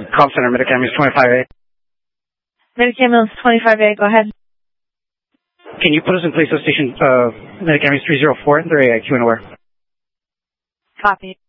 Call center, Medic Ambulance 25A. Medic Ambulance 25A, go ahead. Can you put us in place of station Medic Ambulance 304? They're AIQ and aware. Copy.